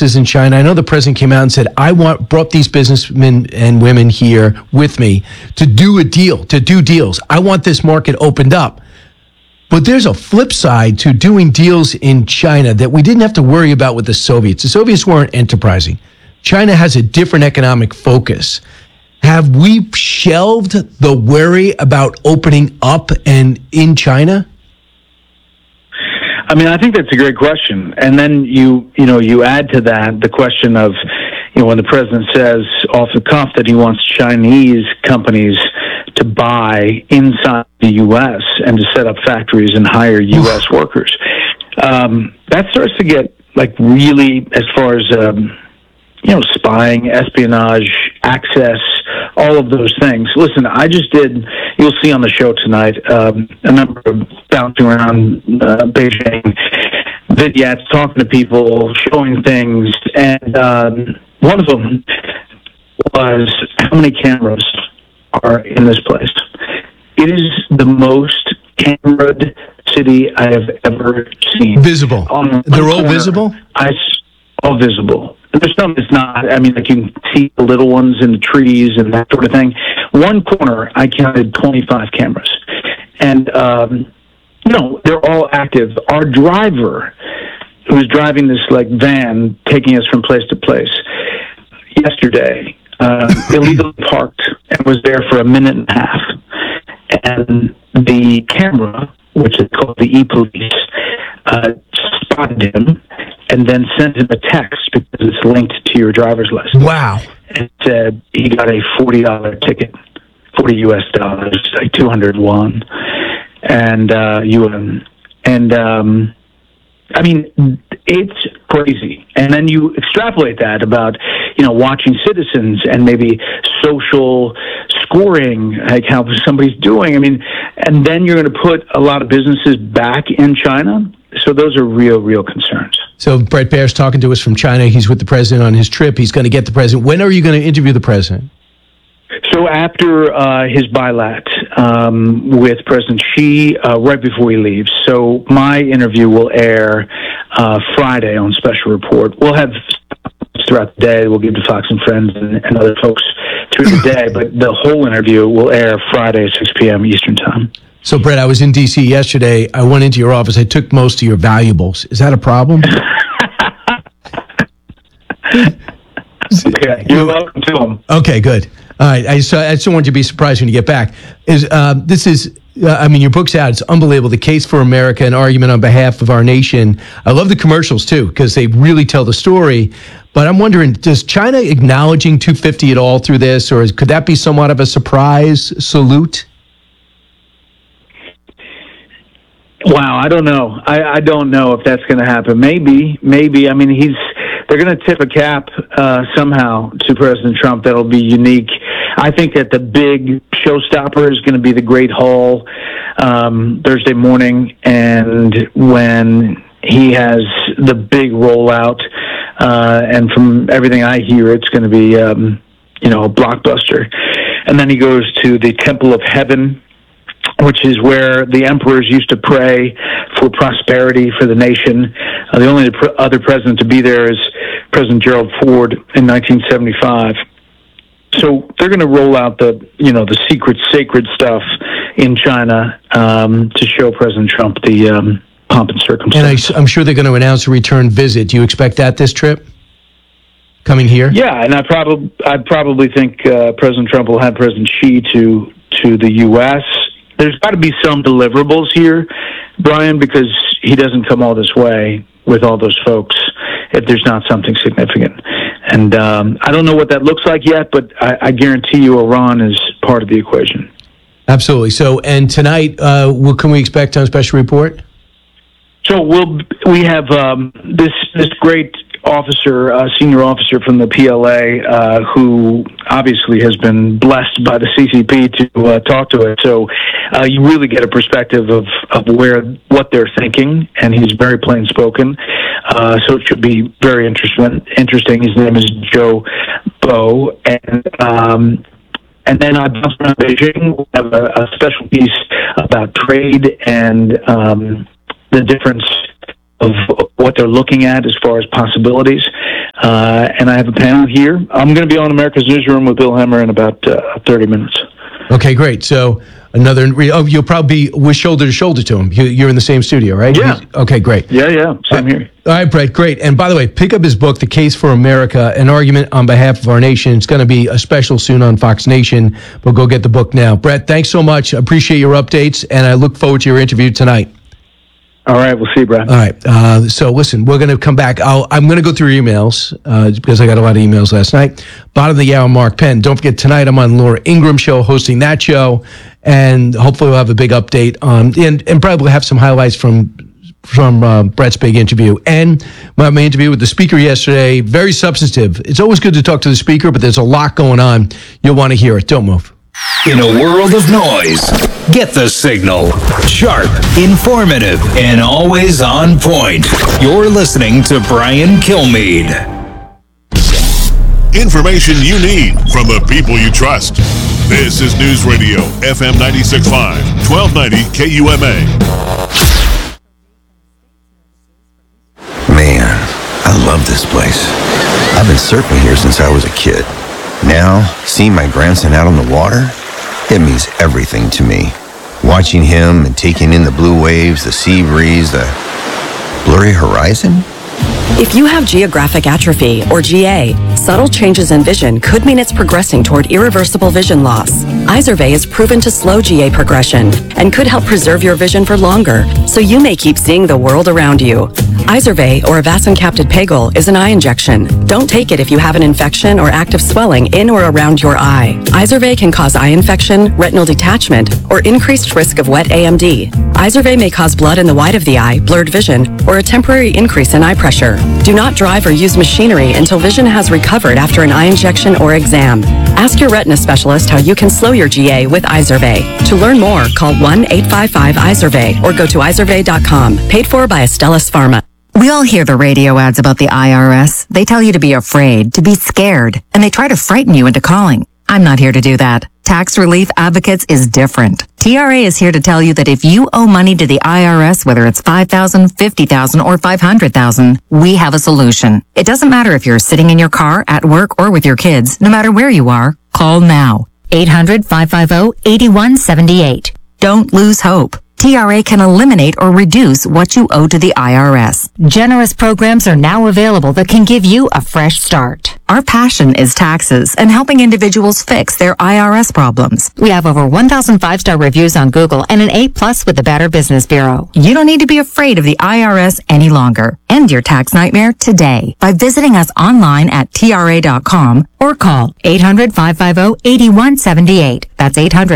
businesses in China. I know the president came out and said, brought these businessmen and women here with me to do deals. I want this market opened up. But there's a flip side to doing deals in China that we didn't have to worry about with the Soviets. The Soviets weren't enterprising. China has a different economic focus. Have we shelved the worry about opening up and in China? I mean, I think that's a great question. And then you add to that the question of, when the president says off the cuff that he wants Chinese companies to buy inside the U.S. and to set up factories and hire U.S. workers. That starts to get really, as far as spying, espionage, access, all of those things. Listen, you'll see on the show tonight, a number of bouncing around Beijing vignettes, talking to people, showing things, and one of them was how many cameras are in this place. It is the most cameraed city I have ever seen. Visible. They're all visible? All visible. There's some that's not. I mean, you can see the little ones in the trees and that sort of thing. One corner, I counted 25 cameras. And, they're all active. Our driver, who was driving this, van, taking us from place to place, yesterday, illegally parked and was there for a minute and a half. And the camera, which is called the e-police, spotted him and then sent him a text because it's linked to your driver's license. Wow. And said he got a $40 ticket, $40 US, 201, and yuan. And I mean, it's crazy. And then you extrapolate that about, watching citizens and maybe social scoring, like how somebody's doing. I mean, and then you're going to put a lot of businesses back in China. So those are real concerns. So Bret Baier's talking to us from China. He's with the president on his trip. He's going to get the president. When are you going to interview the president? So after his bilat with President Xi, right before he leaves. So my interview will air Friday on Special Report. We'll have throughout the day. We'll give to Fox and Friends and other folks through the day. But the whole interview will air Friday at 6 p.m. Eastern Time. So, Bret, I was in D.C. yesterday. I went into your office. I took most of your valuables. Is that a problem? Okay, you're welcome to them. Okay, good. All right. I just don't want you to be surprised when you get back. Your book's out. It's unbelievable. The Case for America, an argument on behalf of our nation. I love the commercials, too, because they really tell the story. But I'm wondering, does China acknowledging 250 at all through this, or could that be somewhat of a surprise salute? Wow, I don't know. I don't know if that's going to happen. Maybe. I mean, they're going to tip a cap somehow to President Trump that'll be unique. I think that the big showstopper is going to be the Great Hall Thursday morning, and when he has the big rollout, and from everything I hear, it's going to be a blockbuster. And then he goes to the Temple of Heaven, which is where the emperors used to pray for prosperity for the nation. The only other president to be there is President Gerald Ford in 1975. So they're going to roll out the secret, sacred stuff in China to show President Trump the pomp and circumstance. And I'm sure they're going to announce a return visit. Do you expect that this trip? Coming here? Yeah, and I probably think President Trump will have President Xi to the U.S. There's got to be some deliverables here, Brian, because he doesn't come all this way with all those folks if there's not something significant. And I don't know what that looks like yet, but I guarantee you Iran is part of the equation. Absolutely. So, and tonight, what can we expect on Special Report? So we have this great officer, senior officer from the PLA, who obviously has been blessed by the CCP to talk to it. So you really get a perspective of what they're thinking, and he's very plain spoken. So it should be very interesting. His name is Joe Bo, and then I bounced around Beijing. We have a special piece about trade and the difference what they're looking at as far as possibilities. And I have a panel here. I'm going to be on America's Newsroom with Bill Hemmer in about 30 minutes. Okay, great. So you'll probably be with shoulder to shoulder to him. You're in the same studio, right? Yeah. Okay, great. Yeah, same here. All right, Brett, great. And by the way, pick up his book, The Case for America, An Argument on Behalf of Our Nation. It's going to be a special soon on Fox Nation, but go get the book now. Brett, thanks so much. Appreciate your updates, and I look forward to your interview tonight. All right, we'll see you, Brad. All right. So listen, we're going to come back. I'm going to go through your emails because I got a lot of emails last night. Bottom of the hour, Mark Penn. Don't forget, tonight I'm on Laura Ingraham show, hosting that show, and hopefully we'll have a big update on and probably have some highlights from Brett's big interview. And my interview with the speaker yesterday, very substantive. It's always good to talk to the speaker, but there's a lot going on. You'll want to hear it. Don't move. In a world of noise, get the signal. Sharp, informative, and always on point. You're listening to Brian Kilmeade. Information you need from the people you trust. This is News Radio, FM 96.5, 1290 KUMA. Man, I love this place. I've been surfing here since I was a kid. Now, seeing my grandson out on the water, it means everything to me. Watching him and taking in the blue waves, the sea breeze, the blurry horizon. If you have geographic atrophy, or GA, subtle changes in vision could mean it's progressing toward irreversible vision loss. Izervay is proven to slow GA progression and could help preserve your vision for longer, so you may keep seeing the world around you. Izervay, or avacincaptad pegol, is an eye injection. Don't take it if you have an infection or active swelling in or around your eye. Izervay can cause eye infection, retinal detachment, or increased risk of wet AMD. Izervay may cause blood in the white of the eye, blurred vision, or a temporary increase in eye pressure. Do not drive or use machinery until vision has recovered after an eye injection or exam. Ask your retina specialist how you can slow your GA with Izervay. To learn more, call 1-855-IZERVAY or go to izervay.com. Paid for by Astellas Pharma. We all hear the radio ads about the IRS. They tell you to be afraid, to be scared, and they try to frighten you into calling. I'm not here to do that. Tax Relief Advocates is different. TRA is here to tell you that if you owe money to the IRS, whether it's $5,000, $50,000, or $500,000, we have a solution. It doesn't matter if you're sitting in your car, at work, or with your kids. No matter where you are, call now. 800-550-8178. Don't lose hope. TRA can eliminate or reduce what you owe to the IRS. Generous programs are now available that can give you a fresh start. Our passion is taxes and helping individuals fix their IRS problems. We have over 1,000 5-star reviews on Google and an A+ with the Better Business Bureau. You don't need to be afraid of the IRS any longer. End your tax nightmare today by visiting us online at TRA.com or call 800-550-8178. That's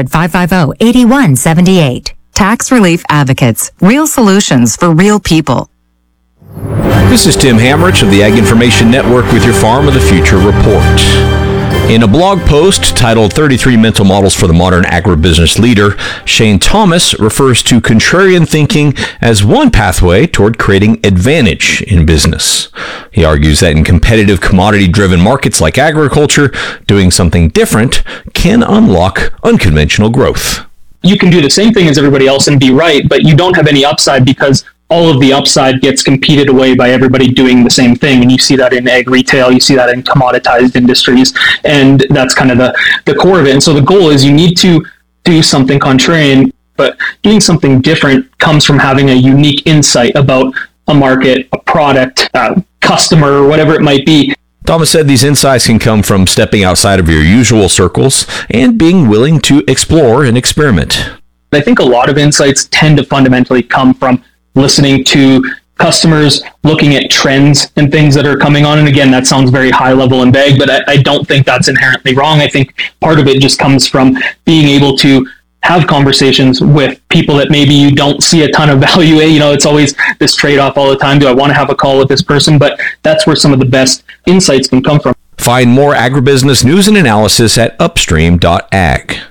800-550-8178. Tax Relief Advocates. Real solutions for real people. This is Tim Hamrich of the Ag Information Network with your Farm of the Future report. In a blog post titled 33 Mental Models for the Modern Agribusiness Leader, Shane Thomas refers to contrarian thinking as one pathway toward creating advantage in business. He argues that in competitive commodity-driven markets like agriculture, doing something different can unlock unconventional growth. You can do the same thing as everybody else and be right, but you don't have any upside because all of the upside gets competed away by everybody doing the same thing. And you see that in ag retail, you see that in commoditized industries, and that's kind of the core of it. And so the goal is you need to do something contrarian, but doing something different comes from having a unique insight about a market, a product, a customer, or whatever it might be. Thomas said these insights can come from stepping outside of your usual circles and being willing to explore and experiment. I think a lot of insights tend to fundamentally come from listening to customers, looking at trends and things that are coming on. And again, that sounds very high level and vague, but I don't think that's inherently wrong. I think part of it just comes from being able to have conversations with people that maybe you don't see a ton of value in. You know, it's always this trade-off all the time. Do I want to have a call with this person? But that's where some of the best insights can come from. Find more agribusiness news and analysis at upstream.ag.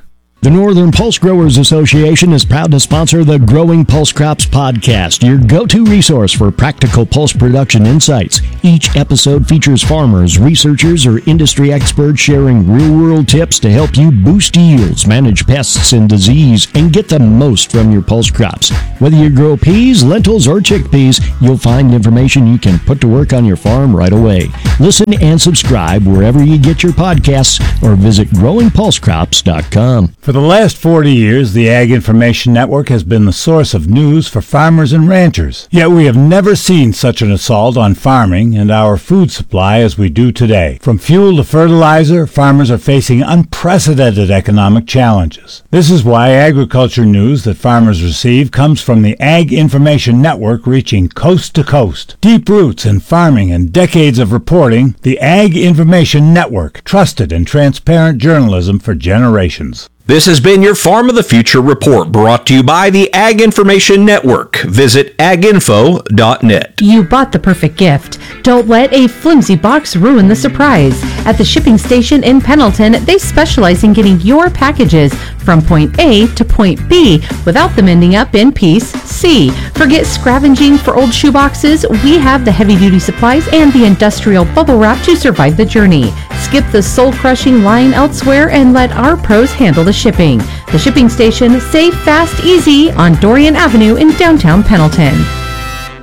The Northern Pulse Growers Association is proud to sponsor the Growing Pulse Crops podcast, your go-to resource for practical pulse production insights. Each episode features farmers, researchers, or industry experts sharing real-world tips to help you boost yields, manage pests and disease, and get the most from your pulse crops. Whether you grow peas, lentils, or chickpeas, you'll find information you can put to work on your farm right away. Listen and subscribe wherever you get your podcasts or visit growingpulsecrops.com. For the last 40 years, the Ag Information Network has been the source of news for farmers and ranchers. Yet we have never seen such an assault on farming and our food supply as we do today. From fuel to fertilizer, farmers are facing unprecedented economic challenges. This is why agriculture news that farmers receive comes from the Ag Information Network, reaching coast to coast. Deep roots in farming and decades of reporting, the Ag Information Network, trusted and transparent journalism for generations. This has been your Farm of the Future report, brought to you by the Ag Information Network. Visit aginfo.net. You bought the perfect gift. Don't let a flimsy box ruin the surprise. At the shipping station in Pendleton, they specialize in getting your packages from point A to point B without them ending up in piece C. Forget scavenging for old shoeboxes. We have the heavy-duty supplies and the industrial bubble wrap to survive the journey. Skip the soul-crushing line elsewhere and let our pros handle the shipping. The shipping station, safe, fast, easy on Dorian Avenue in downtown Pendleton.